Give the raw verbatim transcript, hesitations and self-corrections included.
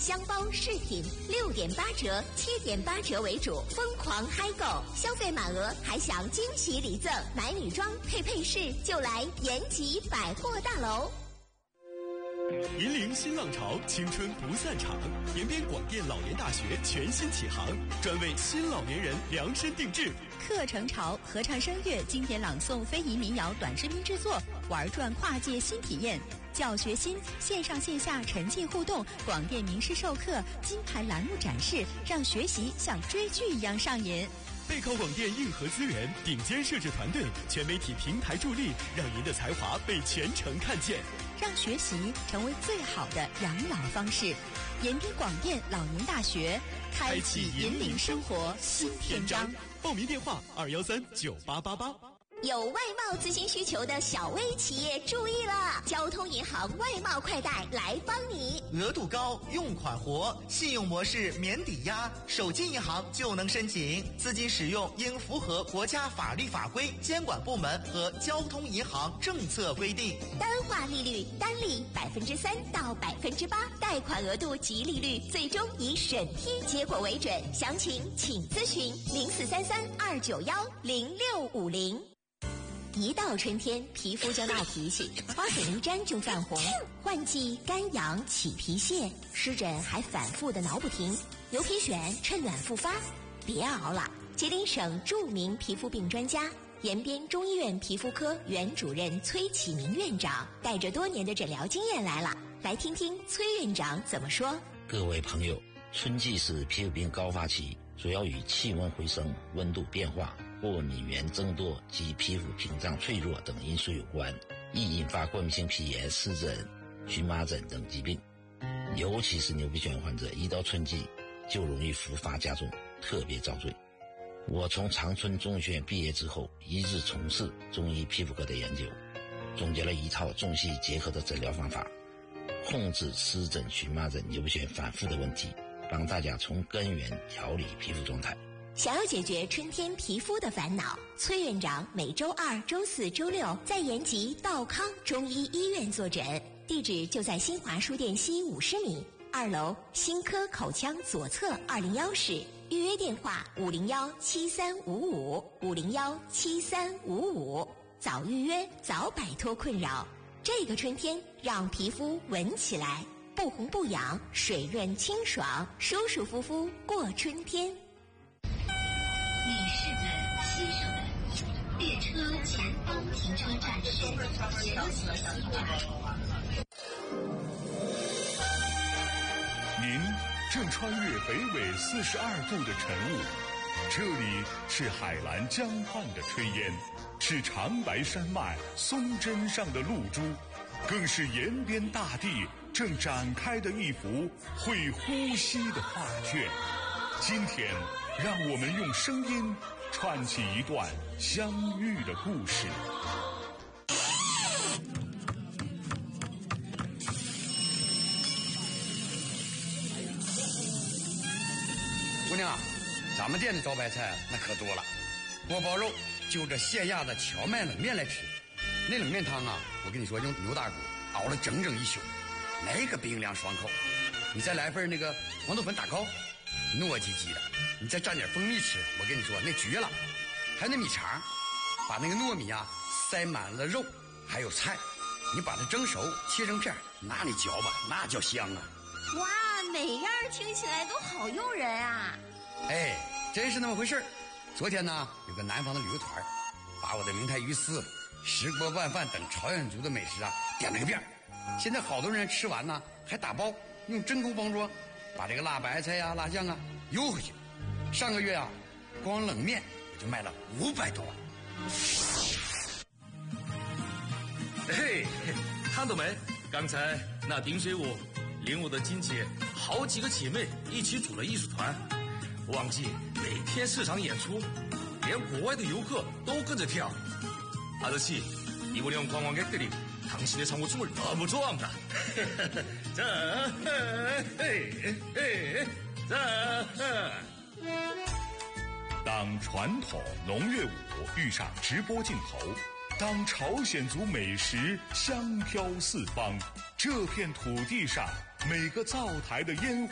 箱包饰品六点八折、七点八折为主，疯狂嗨购，消费满额还享惊喜礼赠，买女装配配饰就来延吉百货大楼。 引领新浪潮，青春不散场。延边广电老年大学全新启航，专为新老年人量身定制。 课程潮，合唱声乐、经典朗诵、非遗民谣短视频制作，玩转跨界新体验。教学新，线上线下沉浸互动，广电名师授课，金牌栏目展示，让学习像追剧一样上瘾。 备考广电硬核资源，顶尖摄制团队，全媒体平台助力，让您的才华被全城看见， 让学习成为最好的养老方式。延边广电老年大学，开启引领生活新篇章。 报名电话：二幺三九八八八。 有外贸资金需求的小微企业注意了，交通银行外贸快贷来帮你。 额度高，用款活，信用模式免抵押，手机银行就能申请。资金使用应符合国家法律法规、监管部门和交通银行政策规定。 单化利率单利百分之三到百分之八，贷款额度及利率最终以审批结果为准。详情请咨询零四三三二九幺零六五零。一到春天，皮肤就闹脾气，花粉一沾就泛红，换季干痒起皮屑，湿疹还反复的挠不停。牛皮癣趁暖复发，别熬了！吉林省著名皮肤病专家、延边中医院皮肤科原主任崔启明院长带着多年的诊疗经验来了，来听听崔院长怎么说。 各位朋友，春季是皮肤病高发期，主要与气温回升、温度变化、过敏原增多及皮肤屏障脆弱等因素有关，易引发过敏性皮炎、湿疹、荨麻疹等疾病。尤其是牛皮癣患者，一到春季就容易复发加重，特别遭罪。我从长春中学院毕业之后，一直从事中医皮肤科的研究，总结了一套中西结合的诊疗方法，控制湿疹、荨麻疹、牛皮癣反复的问题，帮大家从根源调理皮肤状态。 想要解决春天皮肤的烦恼，崔院长每周二、周四、周六在延吉道康中医医院坐诊，地址就在新华书店西五十米，二楼新科口腔左侧二零幺室。预约电话五零幺七三五五五零幺七三五五，早预约早摆脱困扰。这个春天，让皮肤闻起来不红不痒，水润清爽，舒舒服服过春天。 女士们、先生们，列车前方停车站是连锁西站。 您正穿越北纬四十二度的晨雾，这里是海蓝江畔的炊烟，是长白山脉松针上的露珠，更是延边大地正展开的一幅会呼吸的画卷。今天让我们用声音串起一段相遇的故事。 姑娘，咱们店的招牌菜那可多了，锅包肉就着咸鸭子荞麦冷面来吃。那冷面汤啊，我跟你说，用牛大骨熬了整整一宿，那个冰凉爽口。你再来份那个黄豆粉打糕，糯叽叽的，你再蘸点蜂蜜吃，我跟你说那绝了。还有那米肠，把那个糯米啊塞满了肉还有菜，你把它蒸熟切成片，那你嚼吧，那叫香啊。 哇，每样听起来都好诱人啊！ 哎，真是那么回事。昨天呢，有个南方的旅游团，把我的明太鱼丝、石锅拌饭等朝鲜族的美食啊点了个遍。现在好多人吃完呢，还打包用真空包装，把这个辣白菜呀、辣酱啊邮回去。上个月啊，光冷面我就卖了五百多万。 嘿，看到没？刚才那冰水舞领我的亲戚好几个姐妹一起组了艺术团，忘记每天市场演出，连国外的游客都跟着跳。아저씨, 이번에 관광객들이 당신의 상호춤을 너무 좋아합니다. 자, 헤이, 헤이, 자. 当传统农乐舞遇上直播镜头，当朝鲜族美食香飘四方，这片土地上每个灶台的烟